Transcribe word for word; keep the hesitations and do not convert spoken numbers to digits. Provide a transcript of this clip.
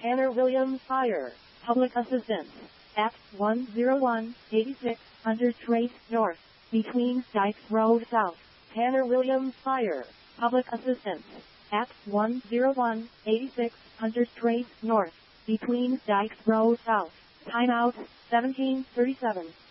Tanner Williams Fire. Public assistance. At one oh one, eighty-six hundred Trace North. Between Dykes Road South. Tanner Williams Fire. Public assistance. At one oh one, eighty-six hundred Trace North. Between Dykes Road South. Timeout, seventeen thirty-seven.